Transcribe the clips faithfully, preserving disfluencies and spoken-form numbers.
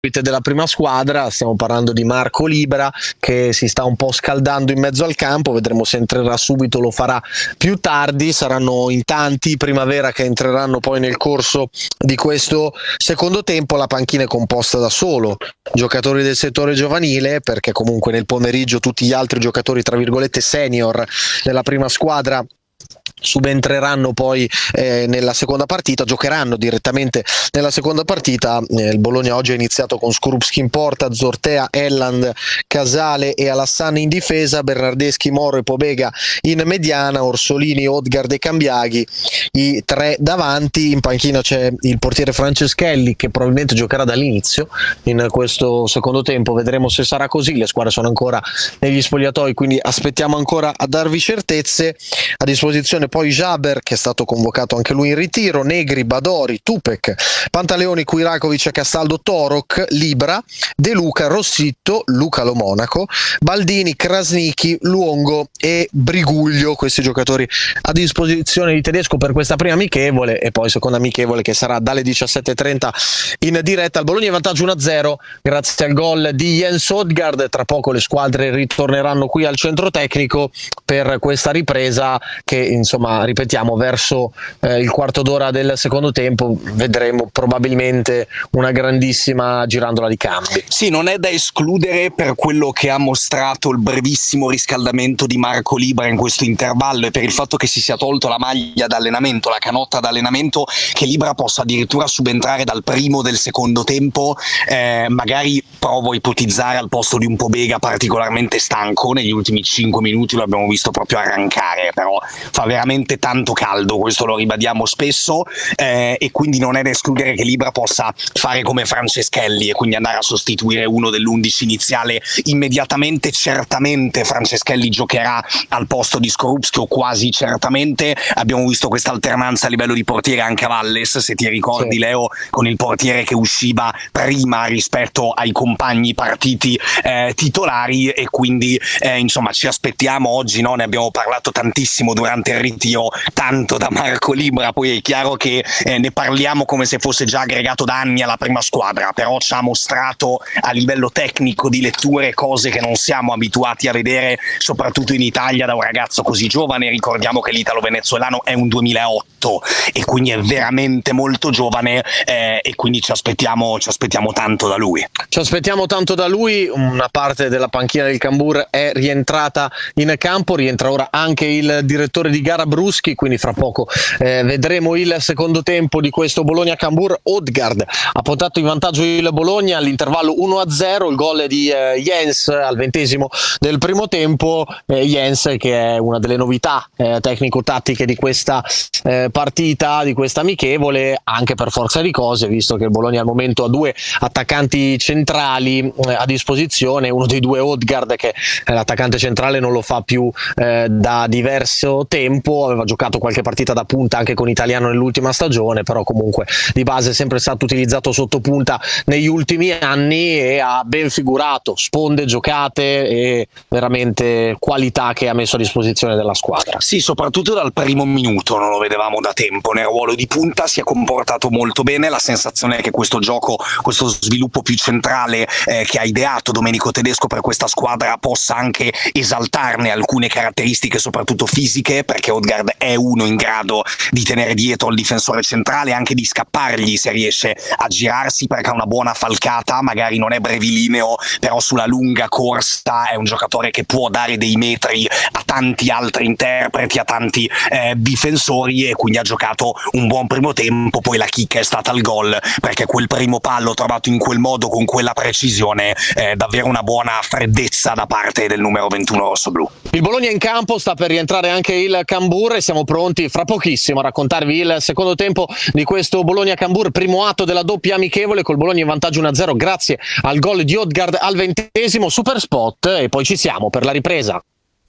della prima squadra. Stiamo parlando di Marco Libra, che si sta un po' scaldando in mezzo al campo, vedremo se entrerà subito, lo farà più tardi. Saranno in tanti Primavera che entreranno poi nel corso di questo secondo tempo. La panchina è composta da solo giocatori del settore giovanile, perché comunque nel pomeriggio tutti gli altri giocatori tra virgolette senior della prima squadra subentreranno poi eh, nella seconda partita, giocheranno direttamente nella seconda partita. Eh, il Bologna oggi ha iniziato con Skorupski in porta, Zortea, Elland, Casale e Alassane in difesa, Bernardeschi, Moro e Pobega in mediana, Orsolini, Odgaard e Cambiaghi i tre davanti. In panchina c'è il portiere Franceschelli, che probabilmente giocherà dall'inizio in questo secondo tempo, vedremo se sarà così. Le squadre sono ancora negli spogliatoi, quindi aspettiamo ancora a darvi certezze. A disposizione poi Jaber, che è stato convocato anche lui in ritiro, Negri, Badori, Tupek, Pantaleoni, Kujrakovic, Castaldo, Torok, Libra, De Luca, Rossitto, Luca Lo Monaco, Baldini, Krasniqi, Luongo e Briguglio. Questi giocatori a disposizione di Tedesco per questa prima amichevole, e poi seconda amichevole che sarà dalle diciassette e trenta in diretta. Il Bologna in vantaggio uno a zero grazie al gol di Jens Odgaard. Tra poco le squadre ritorneranno qui al centro tecnico per questa ripresa che, insomma, ripetiamo, verso eh, il quarto d'ora del secondo tempo vedremo probabilmente una grandissima girandola di cambi. Sì, non è da escludere, per quello che ha mostrato il brevissimo riscaldamento di Marco Libra in questo intervallo e per il fatto che si sia tolto la maglia d'allenamento, la canotta d'allenamento, che Libra possa addirittura subentrare dal primo del secondo tempo. Eh, magari provo a ipotizzare al posto di un Pobega particolarmente stanco. Negli ultimi cinque minuti lo abbiamo visto proprio arrancare, però fa veramente tanto caldo, questo lo ribadiamo spesso, eh, e quindi non è da escludere che Libra possa fare come Franceschelli e quindi andare a sostituire uno dell'undici iniziale immediatamente. Certamente Franceschelli giocherà al posto di Skorupski, o quasi certamente. Abbiamo visto questa alternanza a livello di portiere anche a Valles, se ti ricordi, sì, Leo, con il portiere che usciva prima rispetto ai compagni partiti eh, titolari, e quindi eh, insomma ci aspettiamo oggi, no? Ne abbiamo parlato tantissimo durante il ritiro, tanto da Marco Libra, poi è chiaro che eh, ne parliamo come se fosse già aggregato da anni alla prima squadra, però ci ha mostrato a livello tecnico di letture cose che non siamo abituati a vedere, soprattutto in Italia, da un ragazzo così giovane. Ricordiamo che l'italo-venezuelano è un duemilaotto e quindi è veramente molto giovane, eh, e quindi ci aspettiamo, ci aspettiamo tanto da lui. Ci aspettiamo tanto da lui. Una parte della panchina del Cambur è rientrata in campo, rientra ora anche il direttore di gara Bruschi, quindi fra poco eh, vedremo il secondo tempo di questo Bologna-Cambur. Odgaard ha portato in vantaggio il Bologna all'intervallo uno a zero, il gol di eh, Jens al ventesimo del primo tempo. eh, Jens, che è una delle novità eh, tecnico-tattiche di questa eh, partita, di questa amichevole, anche per forza di cose, visto che il Bologna al momento ha due attaccanti centrali eh, a disposizione. Uno dei due, Odgaard, che eh, l'attaccante centrale non lo fa più eh, da diverso tempo, aveva giocato qualche partita da punta anche con Italiano nell'ultima stagione, però comunque di base è sempre stato utilizzato sotto punta negli ultimi anni e ha ben figurato, sponde, giocate e veramente qualità che ha messo a disposizione della squadra. Sì, soprattutto dal primo minuto non lo vedevamo da tempo nel ruolo di punta, si è comportato molto bene. La sensazione è che questo gioco, questo sviluppo più centrale eh, che ha ideato Domenico Tedesco per questa squadra, possa anche esaltarne alcune caratteristiche, soprattutto fisiche, perché Odgaard è uno in grado di tenere dietro il difensore centrale, anche di scappargli se riesce a girarsi, perché ha una buona falcata, magari non è brevilineo, però sulla lunga corsa è un giocatore che può dare dei metri a tanti altri interpreti, a tanti eh, difensori, e quindi ha giocato un buon primo tempo. Poi la chicca è stata il gol, perché quel primo pallo trovato in quel modo, con quella precisione, è davvero una buona freddezza da parte del numero ventuno rossoblù. Il Bologna in campo, sta per rientrare anche il Cambur e siamo pronti fra pochissimo a raccontarvi il secondo tempo di questo Bologna-Cambur, primo atto della doppia amichevole, col Bologna in vantaggio uno a zero grazie al gol di Odgaard al ventesimo, super spot, e poi ci siamo per la ripresa.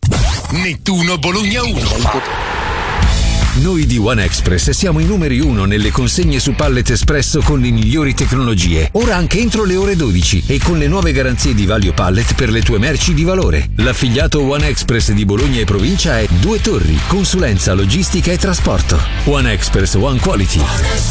Nettuno Bologna uno. Noi di One Express siamo i numeri uno nelle consegne su pallet espresso con le migliori tecnologie. Ora anche entro le ore dodici e con le nuove garanzie di Valio Pallet per le tue merci di valore. L'affiliato One Express di Bologna e provincia è Due Torri, consulenza, logistica e trasporto. One Express, One Quality.